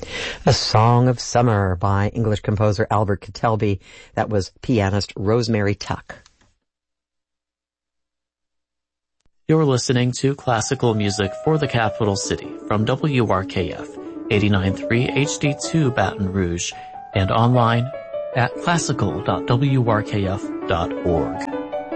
A Song of Summer by English composer Albert Kettelby. That was pianist Rosemary Tuck. You're listening to classical music for the capital city from WRKF 89.3 HD2 Baton Rouge and online at classical.wrkf.org.